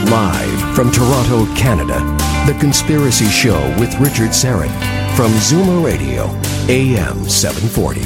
Live from Toronto, Canada, The Conspiracy Show with Richard Syrett from Zoomer Radio, AM 740.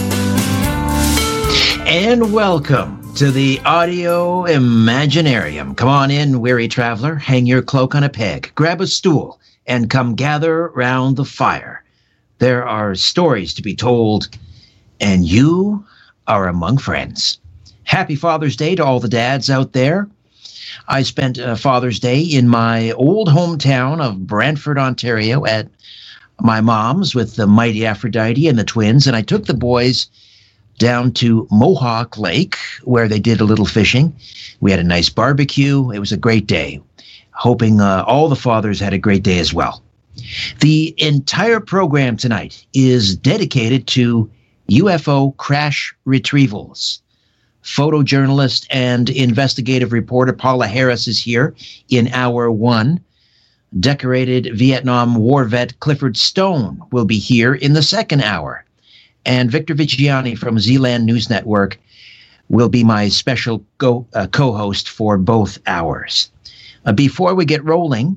And welcome to the Audio Imaginarium. Come on in, weary traveler, hang your cloak on a peg, grab a stool, and come gather round the fire. There are stories to be told, and you are among friends. Happy Father's Day to all the dads out there. I spent Father's Day in my old hometown of Brantford, Ontario at my mom's with the mighty Aphrodite and the twins, and I took the boys down to Mohawk Lake where they did a little fishing. We had a nice barbecue. It was a great day. Hoping all the fathers had a great day as well. The entire program tonight is dedicated to UFO crash retrievals. Photojournalist and investigative reporter Paula Harris is here in hour one. Decorated Vietnam War vet Clifford Stone will be here in the second hour. And Victor Viggiani from Zealand News Network will be my special co-host for both hours. Before we get rolling,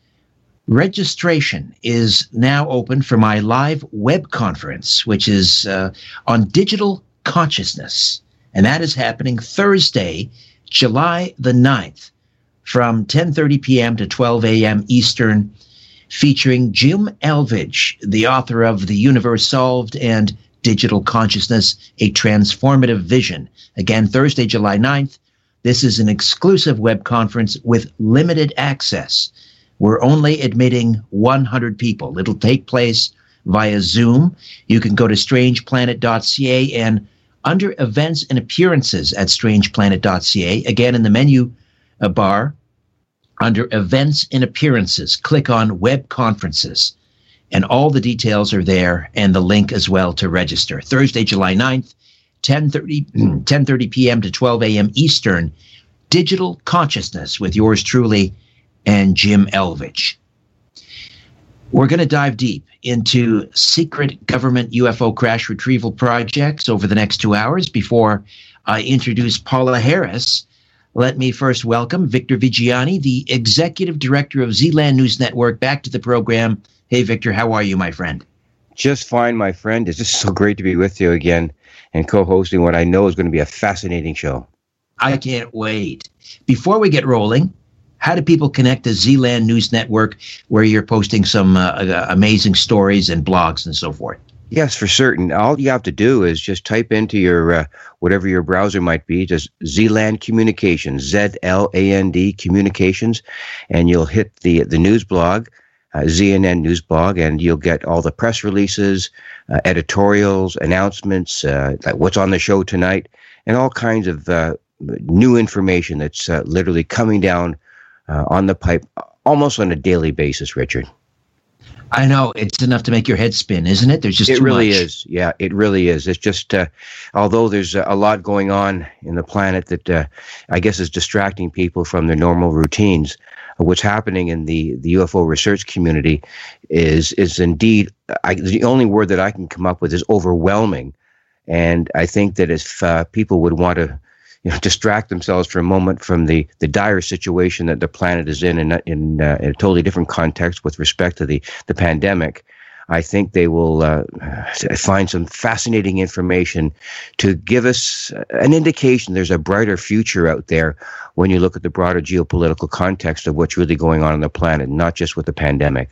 registration is now open for my live web conference, which is on digital consciousness. And that is happening Thursday, July the 9th, from 10:30 p.m. to 12 a.m. Eastern, featuring Jim Elvidge, the author of The Universe Solved and Digital Consciousness, A Transformative Vision. Again, Thursday, July 9th. This is an exclusive web conference with limited access. We're only admitting 100 people. It'll take place via Zoom. You can go to strangeplanet.ca and under events and appearances at strangeplanet.ca, again in the menu bar, under events and appearances, click on web conferences. And all the details are there and the link as well to register. Thursday, July 9th, 10:30 p.m. to 12 a.m. Eastern, Digital Consciousness with yours truly and Jim Elvidge. We're going to dive deep into secret government UFO crash retrieval projects over the next 2 hours. Before I introduce Paula Harris, let me first welcome Victor Viggiani, the Executive Director of Zealand News Network, back to the program. Hey, Victor, how are you, my friend? Just fine, my friend. It's just so great to be with you again and co-hosting what I know is going to be a fascinating show. I can't wait. Before we get rolling, how do people connect to Zealand News Network, where you're posting some amazing stories and blogs and so forth? Yes, for certain. All you have to do is just type into your whatever your browser might be, just Zealand Communications, Z-L-A-N-D Communications, and you'll hit the news blog, ZNN News Blog, and you'll get all the press releases, editorials, announcements, like what's on the show tonight, and all kinds of new information that's literally coming down on the pipe almost on a daily basis, Richard. I know. It's enough to make your head spin, isn't it? There's just too much. It really is. Yeah, it really is. It's just, although there's a lot going on in the planet that I guess is distracting people from their normal routines, what's happening in the UFO research community is indeed, the only word that I can come up with is overwhelming. And I think that if people would want to distract themselves for a moment from the dire situation that the planet is in a totally different context with respect to the pandemic, I think they will find some fascinating information to give us an indication there's a brighter future out there when you look at the broader geopolitical context of what's really going on the planet, not just with the pandemic.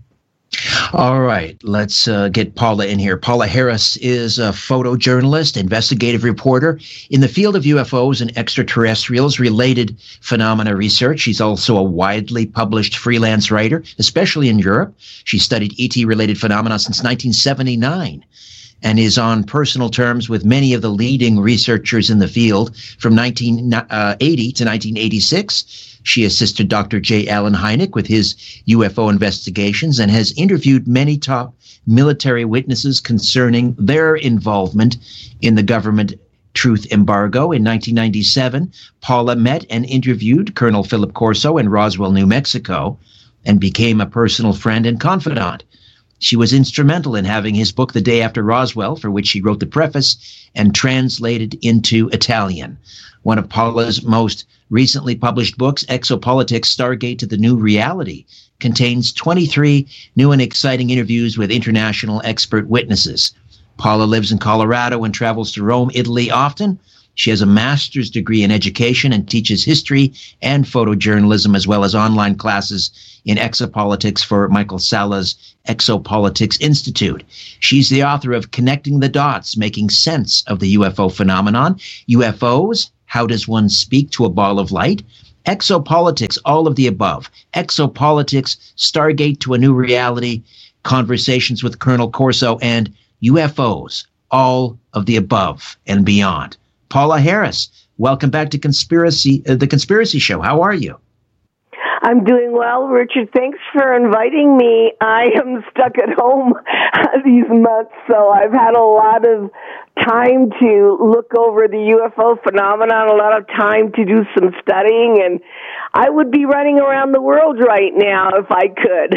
All right, let's get Paula in here. Paula Harris is a photojournalist, investigative reporter in the field of UFOs and extraterrestrials related phenomena research. She's also a widely published freelance writer, especially in Europe. She studied ET-related phenomena since 1979 and is on personal terms with many of the leading researchers in the field. From 1980 to 1986, she assisted Dr. J. Allen Hynek with his UFO investigations and has interviewed many top military witnesses concerning their involvement in the government truth embargo. In 1997, Paula met and interviewed Colonel Philip Corso in Roswell, New Mexico, and became a personal friend and confidant. She was instrumental in having his book The Day After Roswell, for which she wrote the preface and translated into Italian. One of Paula's most recently published books, Exopolitics: Stargate to the New Reality, contains 23 new and exciting interviews with international expert witnesses. Paula lives in Colorado and travels to Rome, Italy often. She has a master's degree in education and teaches history and photojournalism, as well as online classes in exopolitics for Michael Sala's Exopolitics Institute. She's the author of Connecting the Dots, Making Sense of the UFO Phenomenon, UFOs, How Does One Speak to a Ball of Light, Exopolitics, All of the Above, Exopolitics, Stargate to a New Reality, Conversations with Colonel Corso, and UFOs, All of the Above and Beyond. Paula Harris, welcome back to The Conspiracy Show. How are you? I'm doing well, Richard. Thanks for inviting me. I am stuck at home these months, so I've had a lot of time to look over the UFO phenomenon, a lot of time to do some studying, and I would be running around the world right now if I could.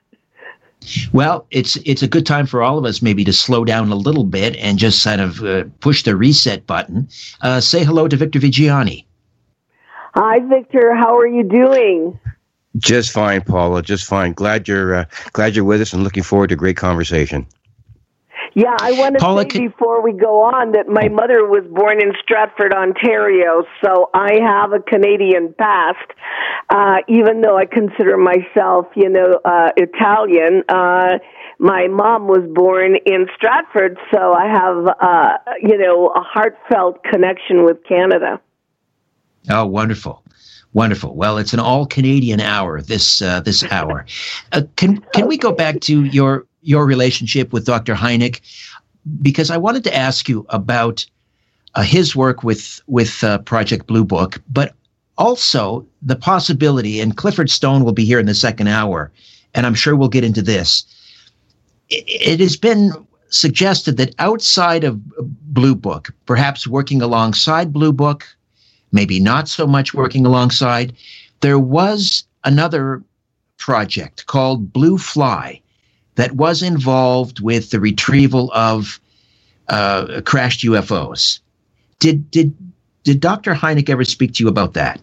Well, it's a good time for all of us maybe to slow down a little bit and just kind of push the reset button. Say hello to Victor Viggiani. Hi, Victor. How are you doing? Just fine, Paula. Just fine. Glad you're with us and looking forward to a great conversation. Yeah, I want to say before we go on that my mother was born in Stratford, Ontario, so I have a Canadian past, even though I consider myself, Italian. My mom was born in Stratford, so I have, a heartfelt connection with Canada. Oh, wonderful. Wonderful. Well, it's an all-Canadian hour, this hour. Can we go back to your relationship with Dr. Hynek? Because I wanted to ask you about his work with Project Blue Book, but also the possibility, and Clifford Stone will be here in the second hour, and I'm sure we'll get into this. It has been suggested that outside of Blue Book, perhaps working alongside Blue Book, maybe not so much working alongside, there was another project called Blue Fly that was involved with the retrieval of crashed UFOs. Did Dr. Hynek ever speak to you about that?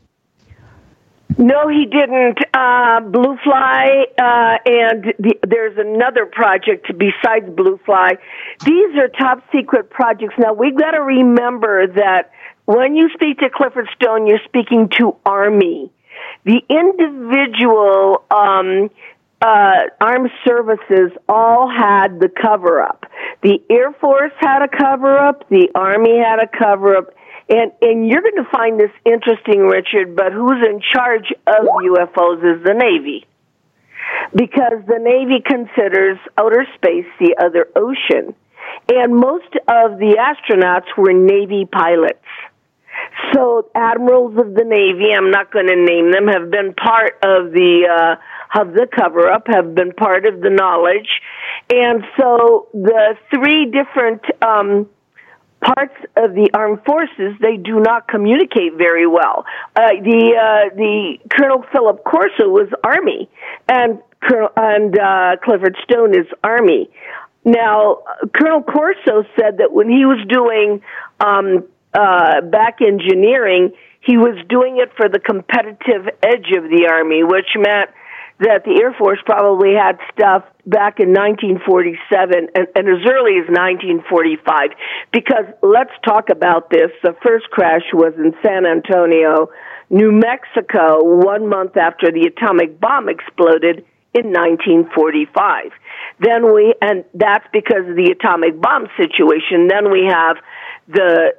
No, he didn't. Blue Fly, and there's another project besides Blue Fly. These are top secret projects. Now, we've got to remember that when you speak to Clifford Stone, you're speaking to Army. The individual armed services all had the cover-up. The Air Force had a cover-up. The Army had a cover-up. And you're going to find this interesting, Richard, but who's in charge of UFOs is the Navy. Because the Navy considers outer space the other ocean. And most of the astronauts were Navy pilots. So admirals of the Navy, I'm not going to name them, have been part of the cover-up, have been part of the knowledge. And so the three different parts of the armed forces, they do not communicate very well. The Colonel Philip Corso was Army, and Clifford Stone is Army. Now, Colonel Corso said that when he was doing back engineering, he was doing it for the competitive edge of the Army, which meant that the Air Force probably had stuff back in 1947 and as early as 1945. Because let's talk about this. The first crash was in San Antonio, New Mexico, 1 month after the atomic bomb exploded in 1945. And that's because of the atomic bomb situation. Then we have the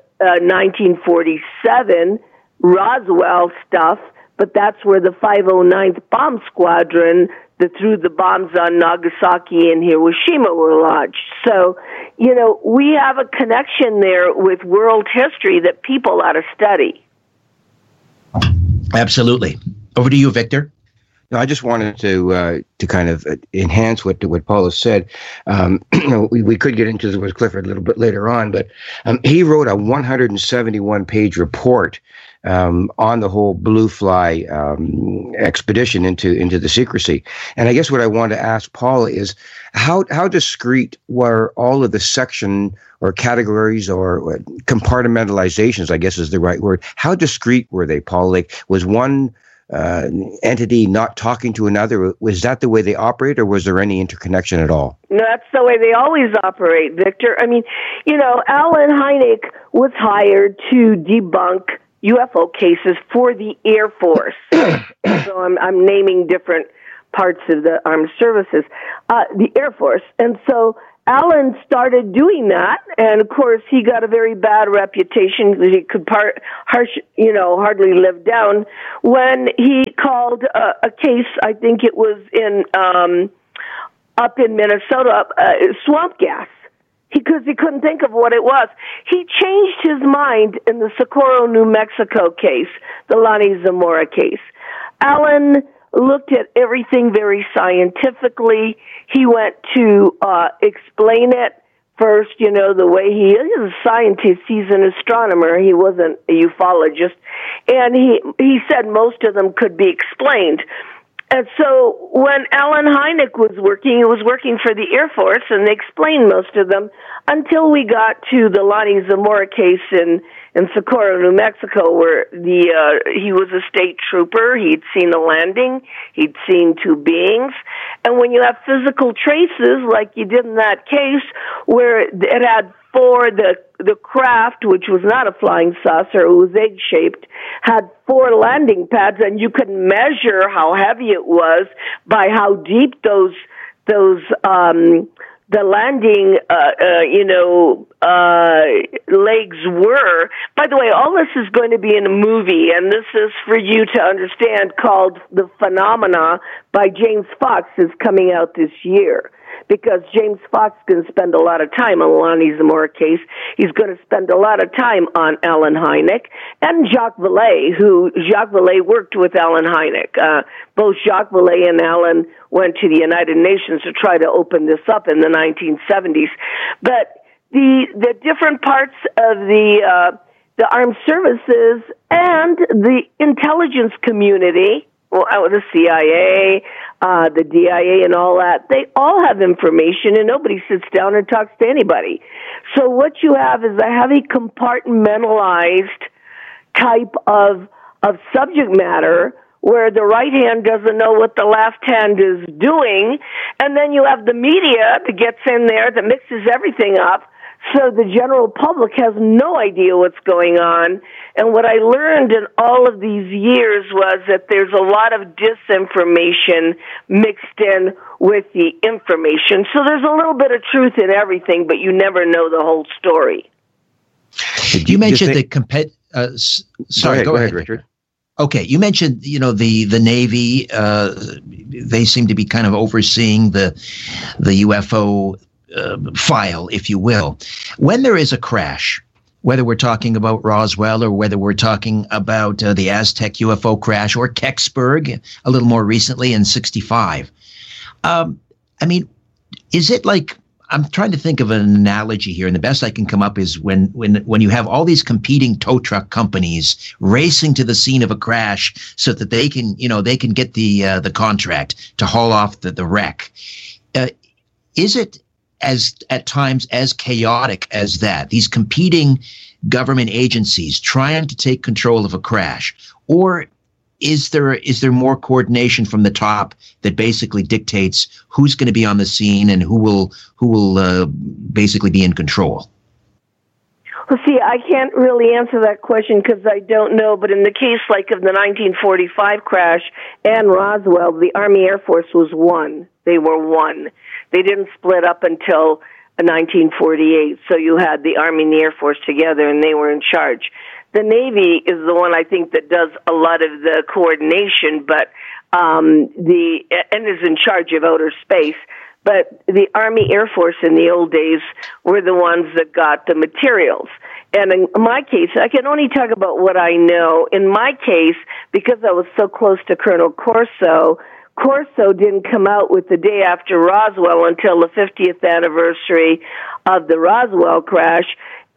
1947 Roswell stuff, but that's where the 509th Bomb Squadron that threw the bombs on Nagasaki and Hiroshima were launched. So, we have a connection there with world history that people ought to study. Absolutely. Over to you, Victor. No, I just wanted to kind of enhance what Paula said. We could get into this with Clifford a little bit later on, but he wrote a 171-page report on the whole Blue Fly expedition into the secrecy. And I guess what I want to ask Paul is how discreet were all of the section or categories or compartmentalizations, I guess is the right word. How discreet were they, Paul? Like, was one entity not talking to another? Was that the way they operate, or was there any interconnection at all? No, that's the way they always operate, Victor. I mean, Alan Hynek was hired to debunk UFO cases for the Air Force. So I'm naming different parts of the armed services, the Air Force. And so Alan started doing that, and of course he got a very bad reputation that he could hardly live down when he called a case. I think it was in up in Minnesota, swamp gas, because he couldn't think of what it was. He changed his mind in the Socorro, New Mexico case, the Lonnie Zamora case. Alan looked at everything very scientifically. He went to explain it first, the way he is a scientist. He's an astronomer. He wasn't a ufologist. And he said most of them could be explained. And so when Alan Hynek was working, he was working for the Air Force, and they explained most of them until we got to the Lonnie Zamora case in Socorro, New Mexico, where he was a state trooper. He'd seen a landing. He'd seen two beings. And when you have physical traces, like you did in that case, where it had the craft, which was not a flying saucer, it was egg-shaped, had 4 landing pads, and you could measure how heavy it was by how deep those the landing, legs were. By the way, all this is going to be in a movie, and this is for you to understand, called The Phenomena by James Fox, is coming out this year. Because James Fox is going to spend a lot of time on the Lonnie Zamora case. He's going to spend a lot of time on Alan Hynek and Jacques Vallée, Jacques Vallée worked with Alan Hynek. Both Jacques Vallée and Alan went to the United Nations to try to open this up in the 1970s. But the different parts of the armed services and the intelligence community, the CIA, the DIA and all that, they all have information, and nobody sits down and talks to anybody. So what you have is a heavy compartmentalized type of subject matter where the right hand doesn't know what the left hand is doing, and then you have the media that gets in there that mixes everything up. So the general public has no idea what's going on. And what I learned in all of these years was that there's a lot of disinformation mixed in with the information. So there's a little bit of truth in everything, but you never know the whole story. You mentioned sorry, go ahead, Richard. Okay, you mentioned, the Navy, they seem to be kind of overseeing the UFO file, if you will. When there is a crash, whether we're talking about Roswell or whether we're talking about the Aztec UFO crash or Kecksburg a little more recently in 1965, is it like, I'm trying to think of an analogy here, and the best I can come up is when you have all these competing tow truck companies racing to the scene of a crash so that they can get the contract to haul off the wreck. Is it at times as chaotic as that, these competing government agencies trying to take control of a crash, or is there more coordination from the top that basically dictates who's going to be on the scene and who will basically be in control? Well, see, I can't really answer that question because I don't know. But in the case like of the 1945 crash and Roswell, the Army Air Force was one. They were one. They didn't split up until 1948. So you had the Army and the Air Force together, and they were in charge. The Navy is the one, I think, that does a lot of the coordination, but and is in charge of outer space. But the Army Air Force in the old days were the ones that got the materials. And in my case, I can only talk about what I know. In my case, because I was so close to Colonel Corso didn't come out with the day after Roswell until the 50th anniversary of the Roswell crash.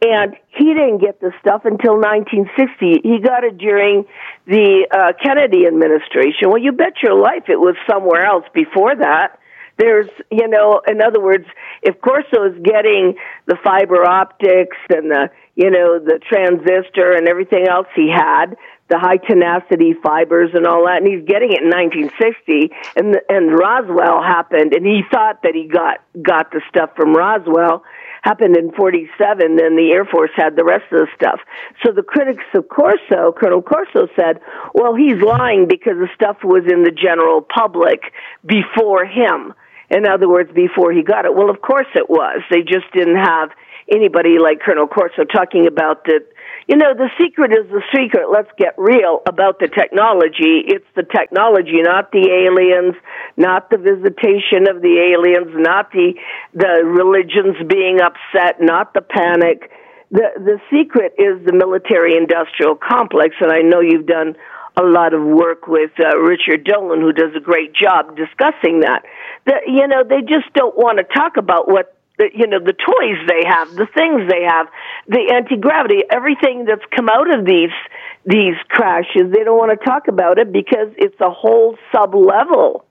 And he didn't get the stuff until 1960. He got it during the Kennedy administration. Well, you bet your life it was somewhere else before that. There's, you know, in other words, if Corso is getting the fiber optics and the, you know, the transistor and everything else he had, the high tenacity fibers and all that, and he's getting it in 1960, and Roswell happened, and he thought that he got the stuff from Roswell, happened in 47, and the Air Force had the rest of the stuff. So the critics of Corso, Colonel Corso said, well, he's lying because the stuff was in the general public before him. In other words, before he got it. Well, of course it was. They just didn't have anybody like Colonel Corso talking about the, you know, the secret is the secret. Let's get real about the technology. It's the technology, not the aliens, not the visitation of the aliens, not the religions being upset, not the panic. The secret is the military-industrial complex, and I know you've done a lot of work with Richard Dolan, who does a great job discussing that. You know, they just don't want to talk about what, you know, the toys they have, the things they have, the anti-gravity, everything that's come out of these crashes. They don't want to talk about it because it's a whole sub-level.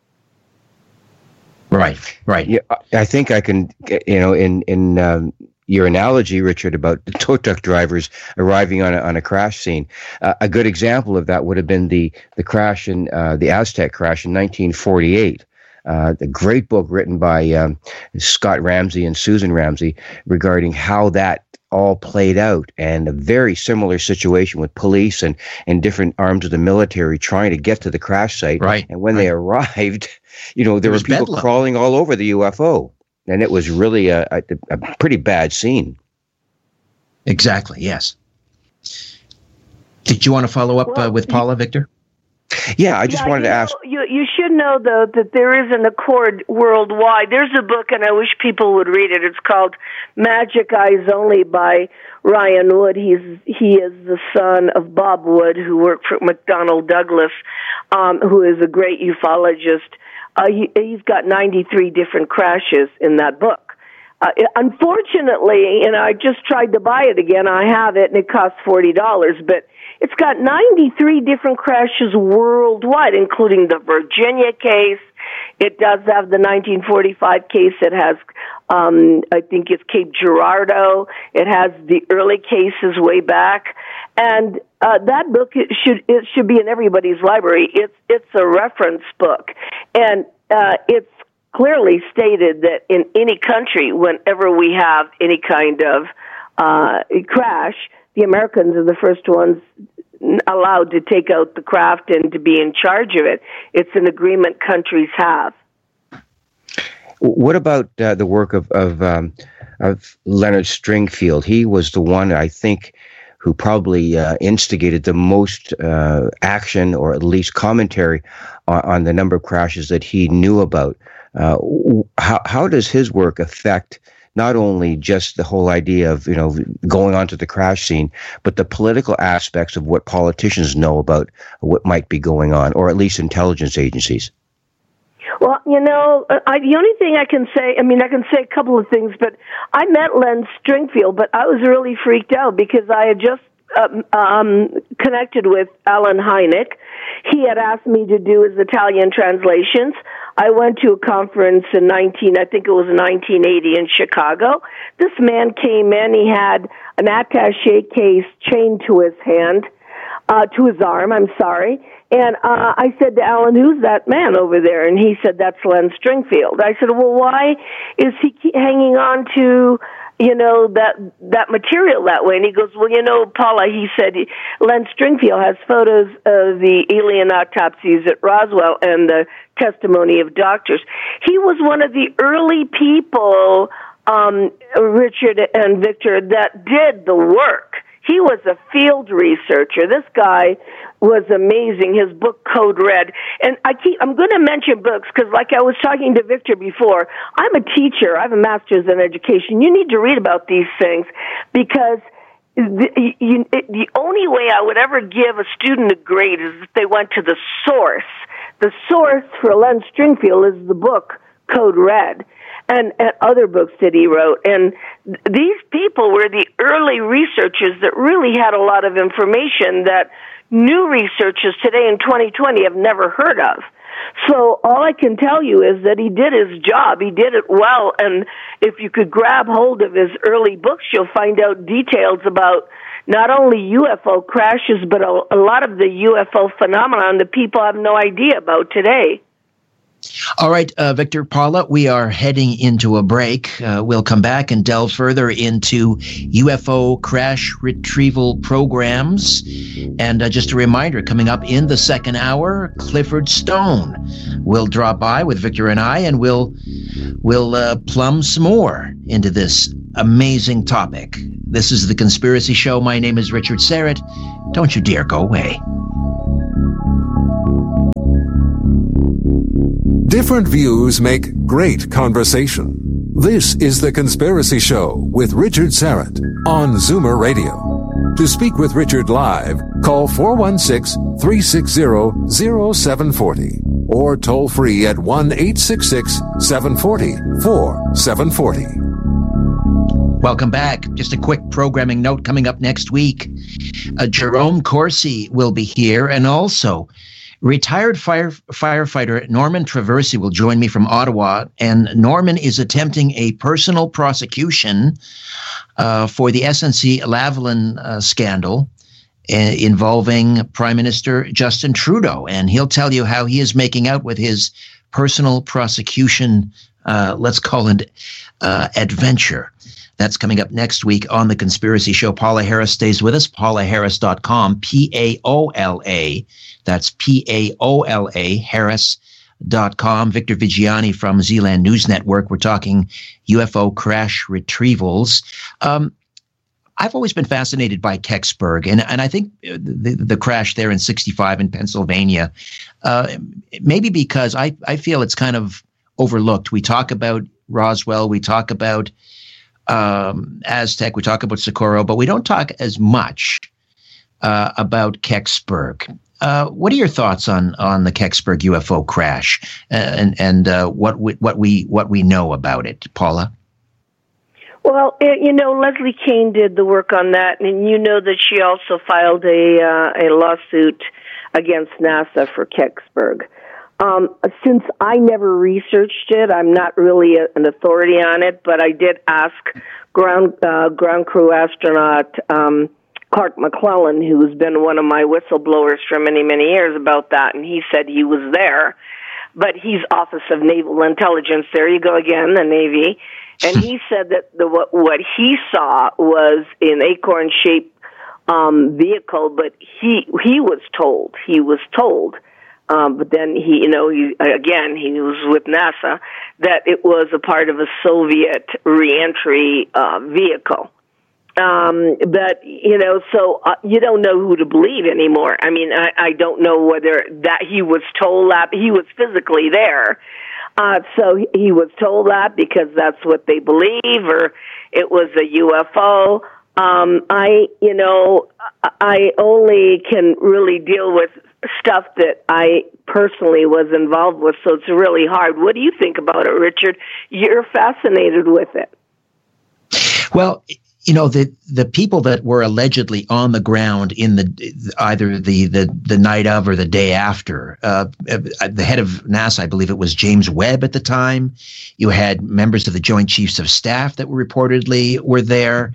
Right. Yeah, I think I can, you know, in your analogy, Richard, about the tow truck drivers arriving on a crash scene. A good example of that would have been the crash in the Aztec crash in 1948. The great book written by Scott Ramsey and Susan Ramsey regarding how that all played out, and a very similar situation with police and different arms of the military trying to get to the crash site. Right. And when they arrived, you know, there were people bedlam. crawling all over the UFO. And it was really a pretty bad scene. Exactly, yes. Did you want to follow up with Paula, Victor? Yeah, I just wanted to ask. You should know, though, that there is an accord worldwide. There's a book, and I wish people would read it. It's called Magic Eyes Only by Ryan Wood. He is the son of Bob Wood, who worked for McDonnell Douglas, who is a great ufologist. He's got 93 different crashes in that book. Unfortunately, and I just tried to buy it again. I have it, and it costs $40, but it's got 93 different crashes worldwide, including the Virginia case. It does have the 1945 case. It has, I think it's Cape Girardeau. It has the early cases way back. And that book it should be in everybody's library. It's a reference book, and it's clearly stated that in any country, whenever we have any kind of crash, the Americans are the first ones allowed to take out the craft and to be in charge of it. It's an agreement countries have. What about the work of Leonard Stringfield? He was the one, I think, who probably instigated the most action, or at least commentary, on the number of crashes that he knew about. How does his work affect not only just the whole idea of, you know, going onto the crash scene, but the political aspects of what politicians know about what might be going on, or at least intelligence agencies? Well, you know, the only thing I can say, I can say a couple of things, but I met Len Stringfield, but I was really freaked out because I had just connected with Alan Hynek. He had asked me to do his Italian translations. I went to a conference in 1980 in Chicago. This man came in, he had an attaché case chained to his hand, to his arm, and I said to Alan, who's that man over there? And he said, that's Len Stringfield. I said, well, why is he hanging on to, you know, that material that way? And he goes, well, you know, Paula, he said, Len Stringfield has photos of the alien autopsies at Roswell and the testimony of doctors. He was one of the early people, Richard and Victor, that did the work. He was a field researcher. This guy was amazing. His book, Code Red. And I'm going to mention books because, like I was talking to Victor before, I'm a teacher. I have a master's in education. You need to read about these things because the only way I would ever give a student a grade is if they went to the source. The source for Len Stringfield is the book, Code Red. and other books that he wrote. And these people were the early researchers that really had a lot of information that new researchers today in 2020 have never heard of. So all I can tell you is that he did his job. He did it well. And if you could grab hold of his early books, you'll find out details about not only UFO crashes, but a lot of the UFO phenomenon that people have no idea about today. All right, Victor, Paula, we are heading into a break. We'll come back and delve further into UFO crash retrieval programs. And just a reminder, coming up in the second hour, Clifford Stone will drop by with Victor and I, and we'll plumb some more into this amazing topic. This is The Conspiracy Show. My name is Richard Syrett. Don't you dare go away. Different views make great conversation. This is The Conspiracy Show with Richard Syrett on Zoomer Radio. To speak with Richard live, call 416-360-0740 or toll free at 1-866-740-4740. Welcome back. Just a quick programming note coming up next week. Jerome Corsi will be here, and also retired firefighter Norman Traversi will join me from Ottawa, and Norman is attempting a personal prosecution for the SNC-Lavalin scandal involving Prime Minister Justin Trudeau, and he'll tell you how he is making out with his personal prosecution, let's call it adventure. That's coming up next week on The Conspiracy Show. Paula Harris stays with us, paulaharris.com, Paola. That's Paola, Harris.com. Victor Vigiani from Zealand News Network. We're talking UFO crash retrievals. I've always been fascinated by Kecksburg, and I think the crash there in 65 in Pennsylvania, maybe because I feel it's kind of overlooked. We talk about Roswell, we talk about Aztec, we talk about Socorro, but we don't talk as much about Kecksburg. What are your thoughts on the Kecksburg UFO crash and what we know about it, Paula? Well, Leslie Kean did the work on that, and you know that she also filed a lawsuit against NASA for Kecksburg. Since I never researched it, I'm not really an authority on it, but I did ask ground crew astronaut Clark McClellan, who's been one of my whistleblowers for many, many years, about that, and he said he was there. But he's Office of Naval Intelligence. There you go again, the Navy. And he said that what he saw was an acorn-shaped vehicle, but he was told. But then he was with NASA, that it was a part of a Soviet reentry vehicle. But, so you don't know who to believe anymore. I mean, I don't know whether that he was told that he was physically there. So he was told that because that's what they believe, or it was a UFO. I only can really deal with stuff that I personally was involved with, so it's really hard. What do you think about it, Richard? You're fascinated with it. Well, the people that were allegedly on the ground in either the night of or the day after, the head of NASA, I believe it was James Webb at the time. You had members of the Joint Chiefs of Staff that reportedly were there.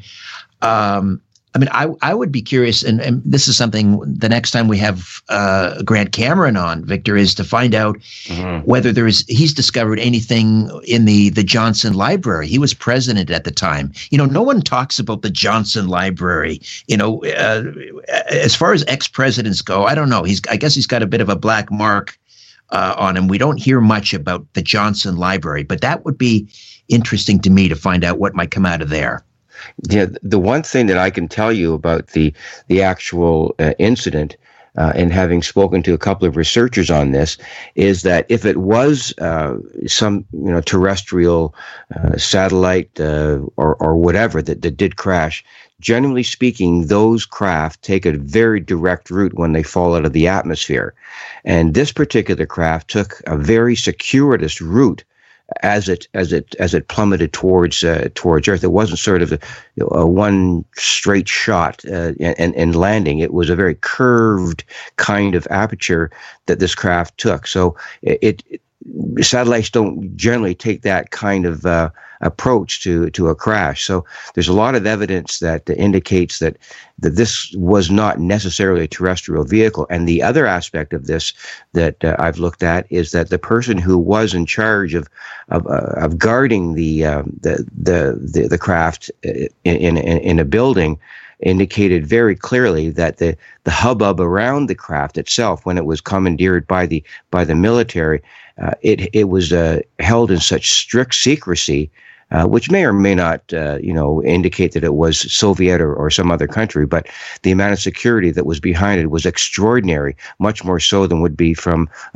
I would be curious, and this is something the next time we have Grant Cameron on, Victor, is to find out whether he's discovered anything in the Johnson Library. He was president at the time. No one talks about the Johnson Library. As far as ex-presidents go, I don't know. I guess he's got a bit of a black mark on him. We don't hear much about the Johnson Library, but that would be interesting to me to find out what might come out of there. Yeah, the one thing that I can tell you about the actual incident, and having spoken to a couple of researchers on this, is that if it was some terrestrial satellite or whatever that did crash, generally speaking, those craft take a very direct route when they fall out of the atmosphere, and this particular craft took a very circuitous route as it plummeted towards Earth. It wasn't sort of a one straight shot and landing. It was a very curved kind of aperture that this craft took. So satellites don't generally take that kind of approach to a crash. So there's a lot of evidence that indicates that this was not necessarily a terrestrial vehicle. And the other aspect of this that I've looked at is that the person who was in charge of guarding the craft in a building indicated very clearly that the hubbub around the craft itself, when it was commandeered by the military, it was held in such strict secrecy, which may or may not, indicate that it was Soviet or some other country, but the amount of security that was behind it was extraordinary, much more so than would be from